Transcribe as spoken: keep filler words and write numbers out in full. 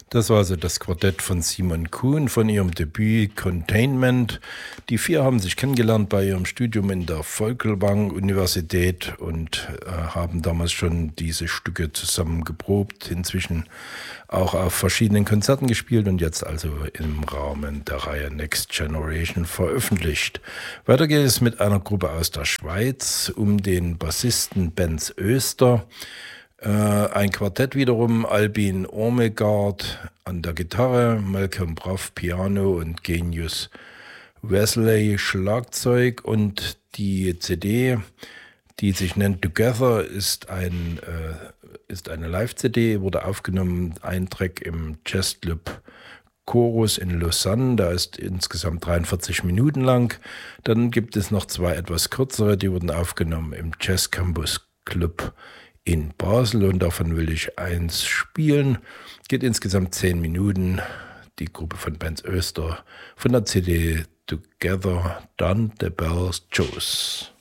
Das war also das Quartett von Simon Kuhn von ihrem Debüt Containment. Die vier haben sich kennengelernt bei ihrem Studium in der Vogelwang-Universität und äh, haben damals schon diese Stücke zusammen geprobt, inzwischen auch auf verschiedenen Konzerten gespielt und jetzt also im Rahmen der Reihe Next Generation veröffentlicht. Weiter geht es mit einer Gruppe aus der Schweiz um den Bassisten Benz Oester. Ein Quartett wiederum, Albin Ormegard an der Gitarre, Malcolm Braff Piano und Genius Wesley Schlagzeug. Und die C D, die sich nennt Together, ist, ein, äh, ist eine Live-C D, wurde aufgenommen, ein Track im Jazzclub Chorus in Lausanne, da ist insgesamt dreiundvierzig Minuten lang. Dann gibt es noch zwei etwas kürzere, die wurden aufgenommen im Jazz Campus Club in Basel und davon will ich eins spielen. Geht insgesamt zehn Minuten. Die Gruppe von Benz Oester von der C D Together, Done the Bells Chose.